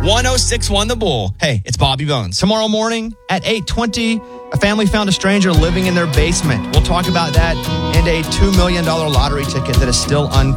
1061 The Bull. Hey, it's Bobby Bones. Tomorrow morning at 8:20, a family found a stranger living in their basement. We'll talk about that and a $2 million lottery ticket that is still unclear.